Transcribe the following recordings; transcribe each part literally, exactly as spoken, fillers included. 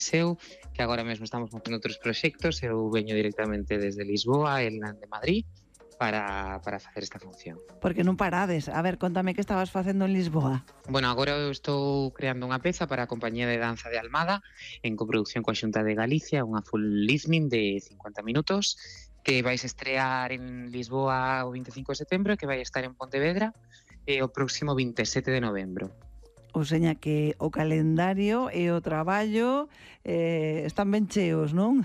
Eu, que agora mesmo estamos montando outros proxectos, eu veño directamente desde Lisboa, el de Madrid, para, para facer esta función. Porque non parades. A ver, contame que estabas facendo en Lisboa. Bueno, agora eu estou creando unha peza para a Compañía de Danza de Almada en coproducción coa Xunta de Galicia, unha full listening de cincuenta minutos que vais estrear en Lisboa o veinticinco de setembro e que vai estar en Pontevedra eh, o próximo veintisiete de novembro. O seña que o calendario e o traballo eh, están ben cheos, non?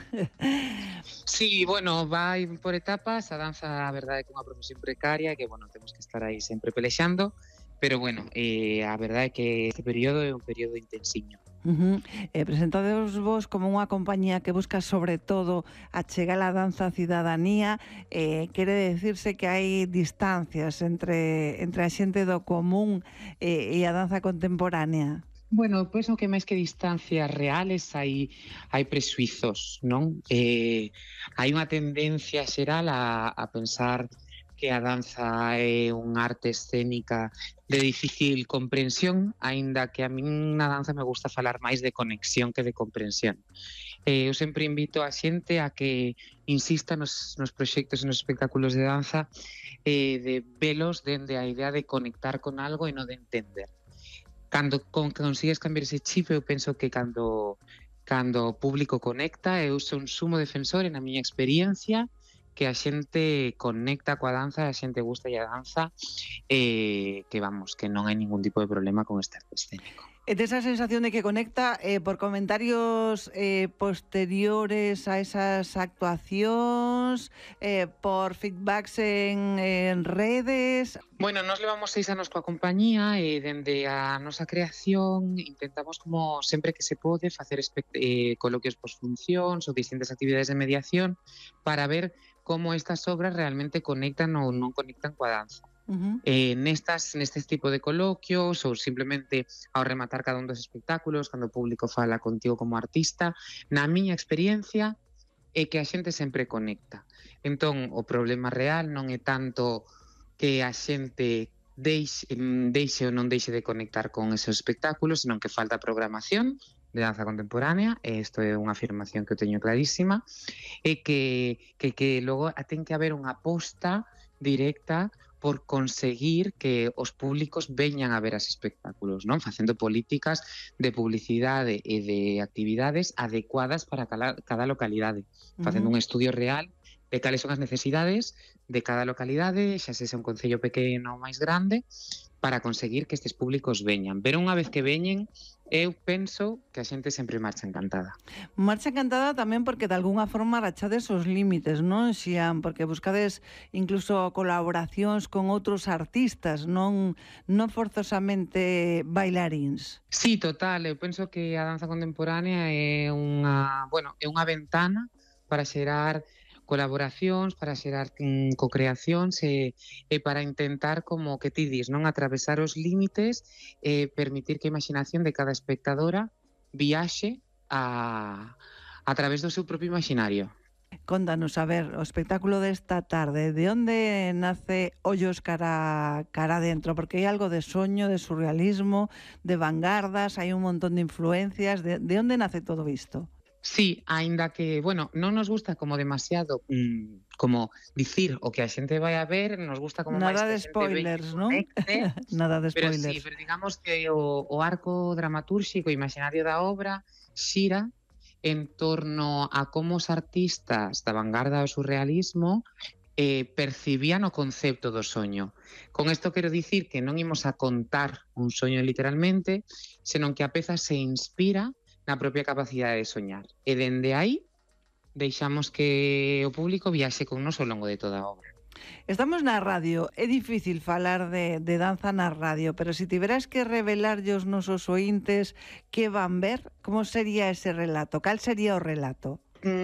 Sí, bueno, vai por etapas, a danza a verdade é que é unha profesión precaria que, bueno, temos que estar aí sempre pelexando, pero, bueno, eh, a verdade é que este período é un período intensiño. Uh-huh. Eh, presentades vos como unha compañía que busca sobre todo achegar a danza á cidadanía, eh, quere decirse que hai distancias entre, entre a xente do común eh, e a danza contemporánea? Bueno, penso que máis que distancias reales hai hai presuizos, non? Eh, hai unha tendencia xeral a, a pensar que a danza é unha arte escénica de difícil comprensión, aínda que a min na danza me gusta falar máis de conexión que de comprensión. Eh, eu sempre invito a xente a que insista nos, nos proxectos e nos espectáculos de danza eh, de velos dende a idea de conectar con algo e non de entender. Cando con, consigues cambiar ese chip, eu penso que cando, cando o público conecta, eu sou un sumo defensor, na miña experiencia, que a xente conecta coa danza, a xente gusta a danza, eh, que vamos, que non hai ningún tipo de problema con este arte escénico. E tes a sensación de que conecta eh, por comentarios eh, posteriores a esas actuacións, eh, por feedbacks en, en redes? Bueno, nos levamos seis anos coa compañía e dende a nosa creación intentamos como sempre que se pode facer eh, coloquios posfuncións ou distintas actividades de mediación para ver como estas obras realmente conectan ou non conectan coa danza. Uh-huh. Eh, nestas, nestes tipo de coloquios ou simplemente ao rematar cada un dos espectáculos, cando o público fala contigo como artista, na miña experiencia é que a xente sempre conecta. Entón, o problema real non é tanto que a xente deixe, deixe ou non deixe de conectar con esos espectáculos, senón que falta programación de danza contemporánea, e isto é unha afirmación que eu teño clarísima, e que, que, que logo ten que haber unha aposta directa por conseguir que os públicos veñan a ver as espectáculos, non? Facendo políticas de publicidade e de actividades adecuadas para cada, cada localidade, facendo uh-huh. un estudio real de cales son as necesidades de cada localidade, xa sexa un concello pequeno ou máis grande, para conseguir que estes públicos veñan. Pero unha vez que veñen, eu penso que a xente sempre marcha encantada. Marcha encantada tamén porque de algunha forma rachades os límites, non, Xian? Porque buscades incluso colaboracións con outros artistas, non non forzosamente bailaríns. Sí, total, eu penso que a danza contemporánea é unha, bueno, é unha ventana para xerar colaboracións, para xerar mm, co-creacións e, e para intentar, como que ti dis, non atravesar os límites e permitir que a imaginación de cada espectadora viaxe a, a través do seu propio imaginario. Contanos, a ver, o espectáculo desta tarde, de onde nace Ollos cara, cara dentro? Porque hai algo de soño, de surrealismo, de vanguardas, hai un montón de influencias, de, de onde nace todo isto? Sí, aínda que, bueno, non nos gusta como demasiado mmm, como dicir o que a xente vai a ver, nos gusta como nada máis de spoilers, non? Nada de spoilers. Pero sí, pero digamos que o, o arco dramatúrxico, imaginario da obra, xira en torno a como os artistas da vanguarda do surrealismo eh, percibían o concepto do soño. Con isto quero dicir que non imos a contar un soño literalmente, senón que a peza se inspira na propia capacidade de soñar. E dende aí deixamos que o público viaxe con nos ao longo de toda a obra. Estamos na radio, é difícil falar de, de danza na radio, pero se tiveras que revelarlle os nosos ointes que van ver, como sería ese relato? Cal sería o relato?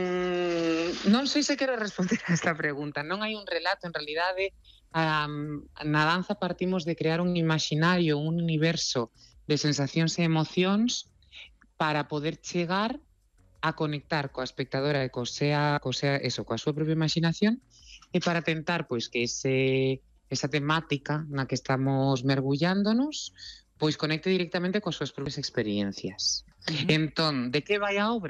Mm, non sei se quero responder a esta pregunta. Non hai un relato, en realidade, um, na danza partimos de crear un imaginario, un universo de sensacións e emocións para poder chegar a conectar coa espectadora e co sea, co sea eso, coa súa propia imaginación e para tentar pois que ese, esa temática na que estamos mergullándonos pois conecte directamente coas súas propias experiencias. Uh-huh. Entón, de que vai a obra?